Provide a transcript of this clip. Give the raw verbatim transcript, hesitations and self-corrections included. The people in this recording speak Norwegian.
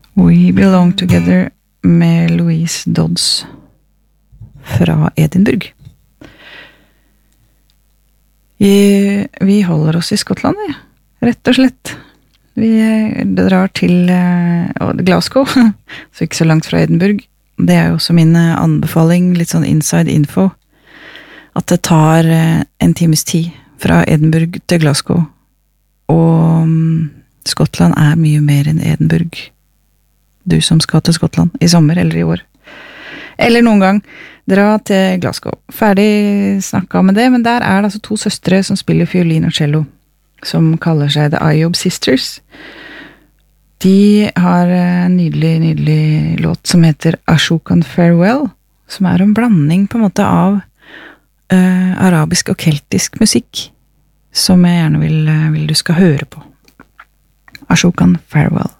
We Belong Together med Louise Dodds fra Edinburgh. Vi, vi holder oss i Skottland, vi. Rett og slett. Vi drar til uh, Glasgow, så ikke så langt fra Edinburgh. Det er jo også min anbefaling, litt sånn inside info, at det tar uh, en times tid fra Edinburgh til Glasgow. Og um, Skottland er mye mer enn Edinburgh. Du som skal til Skottland i sommer eller i år. Eller noen gang dra til Glasgow. Ferdig snakket med det, men der er det altså to søstre som spiller fiolin og cello, som kaller seg The Iob Sisters. De har en nydelig, nydelig låt som heter Ashokan Farewell, som er en blanding på en måte av uh, arabisk og keltisk musikk, som jeg gjerne vil, vil du skal høre på. Ashokan Farewell.